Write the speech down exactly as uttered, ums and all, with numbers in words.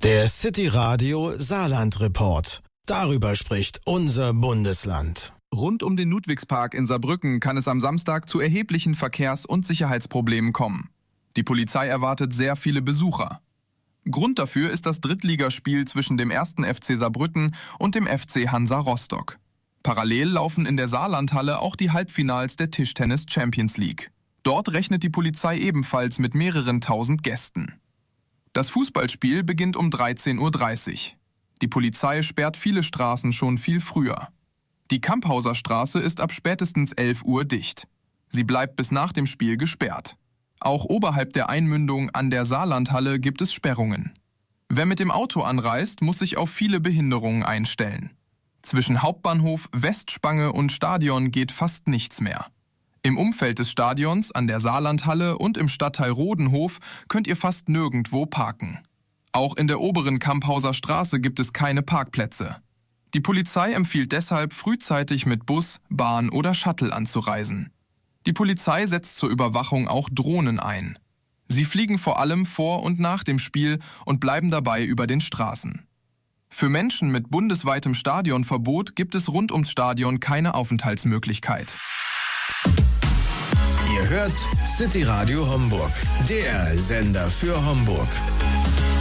Der City Radio Saarland Report. Darüber spricht unser Bundesland. Rund um den Ludwigspark in Saarbrücken kann es am Samstag zu erheblichen Verkehrs- und Sicherheitsproblemen kommen. Die Polizei erwartet sehr viele Besucher. Grund dafür ist das Drittligaspiel zwischen dem ersten F C Saarbrücken und dem F C Hansa Rostock. Parallel laufen in der Saarlandhalle auch die Halbfinals der Tischtennis Champions League. Dort rechnet die Polizei ebenfalls mit mehreren tausend Gästen. Das Fußballspiel beginnt um dreizehn Uhr dreißig. Die Polizei sperrt viele Straßen schon viel früher. Die Kamphauser Straße ist ab spätestens elf Uhr dicht. Sie bleibt bis nach dem Spiel gesperrt. Auch oberhalb der Einmündung an der Saarlandhalle gibt es Sperrungen. Wer mit dem Auto anreist, muss sich auf viele Behinderungen einstellen. Zwischen Hauptbahnhof, Westspange und Stadion geht fast nichts mehr. Im Umfeld des Stadions, an der Saarlandhalle und im Stadtteil Rodenhof könnt ihr fast nirgendwo parken. Auch in der oberen Kamphauser Straße gibt es keine Parkplätze. Die Polizei empfiehlt deshalb, frühzeitig mit Bus, Bahn oder Shuttle anzureisen. Die Polizei setzt zur Überwachung auch Drohnen ein. Sie fliegen vor allem vor und nach dem Spiel und bleiben dabei über den Straßen. Für Menschen mit bundesweitem Stadionverbot gibt es rund ums Stadion keine Aufenthaltsmöglichkeit. Ihr hört City Radio Homburg, der Sender für Homburg.